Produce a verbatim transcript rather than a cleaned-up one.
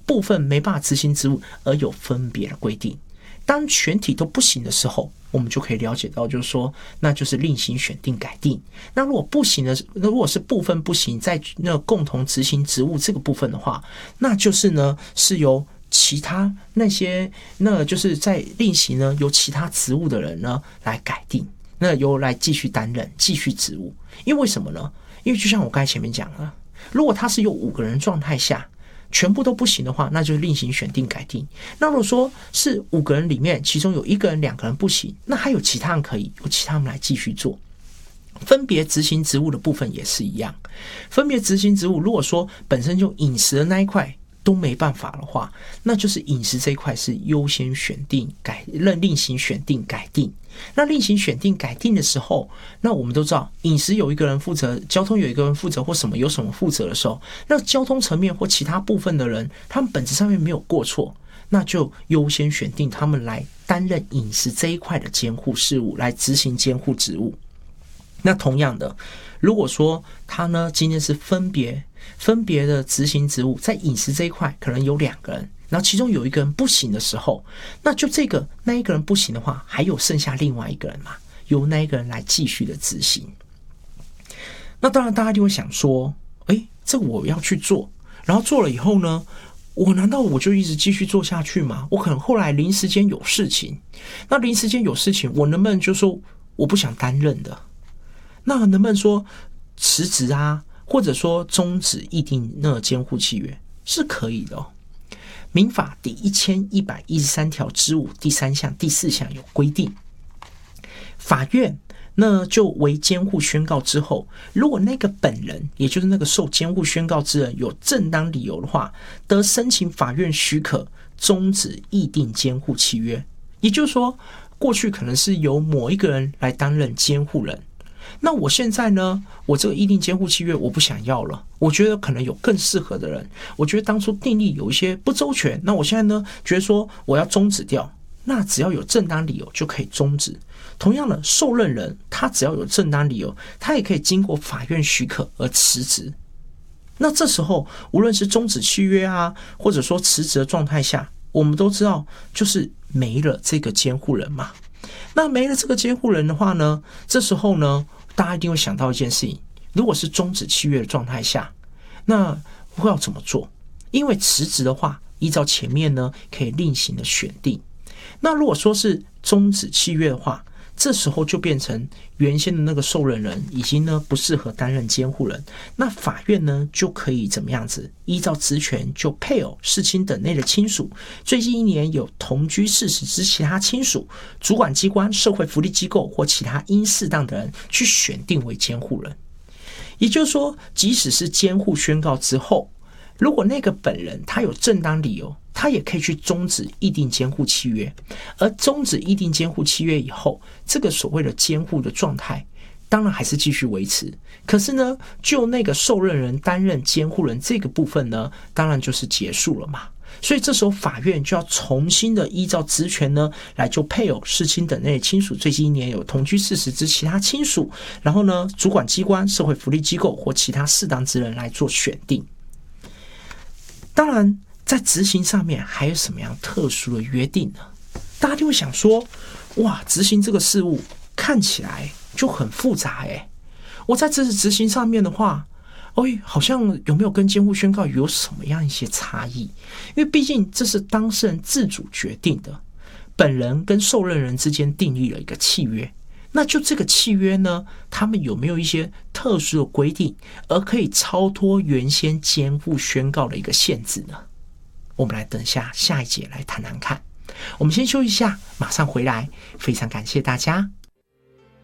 部分没办法执行职务而有分别的规定。当全体都不行的时候，我们就可以了解到，就是说，那就是另行选定改定。那如果不行的，那如果是部分不行，在那共同执行职务这个部分的话，那就是呢是由其他那些那就是在另行呢由其他职务的人呢来改定，那由来继续担任继续职务。因为为什么呢？因为就像我刚才前面讲了，如果他是有五个人状态下全部都不行的话，那就是另行选定改定。那如果说是五个人里面其中有一个人两个人不行，那还有其他人可以由其他人来继续做。分别执行职务的部分也是一样，分别执行职务如果说本身就饮食的那一块都没办法的话，那就是饮食这一块是优先选定改任另行选定改定。那另行选定改定的时候，那我们都知道饮食有一个人负责，交通有一个人负责，或什么有什么负责的时候，那交通层面或其他部分的人他们本质上面没有过错，那就优先选定他们来担任饮食这一块的监护事务，来执行监护职务。那同样的，如果说他呢今天是分别分别的执行职务，在饮食这一块可能有两个人，然后其中有一个人不行的时候，那就这个那一个人不行的话，还有剩下另外一个人嘛，由那一个人来继续的执行。那当然大家就会想说，诶，这个我要去做，然后做了以后呢，我难道我就一直继续做下去吗？我可能后来临时间有事情，那临时间有事情，我能不能就说我不想担任的？那能不能说辞职啊，或者说终止议定那个监护契约？是可以的哦。民法第一千一百一十三条之五第三项第四项有规定，法院那就为监护宣告之后，如果那个本人也就是那个受监护宣告之人有正当理由的话，得申请法院许可终止议定监护契约。也就是说，过去可能是由某一个人来担任监护人，那我现在呢，我这个议定监护契约我不想要了，我觉得可能有更适合的人，我觉得当初订立有一些不周全，那我现在呢觉得说我要终止掉，那只要有正当理由就可以终止。同样的，受任人他只要有正当理由，他也可以经过法院许可而辞职。那这时候无论是终止契约啊，或者说辞职的状态下，我们都知道就是没了这个监护人嘛。那没了这个监护人的话呢，这时候呢大家一定会想到一件事情，如果是终止契约的状态下，那会要怎么做？因为辞职的话，依照前面呢可以另行的选定。那如果说是终止契约的话，这时候就变成原先的那个受任人已经呢不适合担任监护人，那法院呢就可以怎么样子？依照职权就配偶、世亲等内的亲属，最近一年有同居事实之其他亲属，主管机关、社会福利机构或其他应适当的人去选定为监护人。也就是说，即使是监护宣告之后，如果那个本人他有正当理由，他也可以去终止议定监护契约。而终止议定监护契约以后，这个所谓的监护的状态当然还是继续维持，可是呢就那个受任人担任监护人这个部分呢，当然就是结束了嘛。所以这时候法院就要重新的依照职权呢来就配偶、世亲等内的亲属，最近一年有同居事实之其他亲属，然后呢主管机关、社会福利机构或其他适当之人来做选定。当然在执行上面还有什么样特殊的约定呢？大家就会想说，哇，执行这个事务看起来就很复杂诶，我在这次执行上面的话，哎，好像有没有跟监护宣告有什么样一些差异？因为毕竟这是当事人自主决定的，本人跟受任人之间订立了一个契约，那就这个契约呢，他们有没有一些特殊的规定，而可以超脱原先监护宣告的一个限制呢？我们来等下下一节来谈谈看。我们先休息一下，马上回来。非常感谢大家。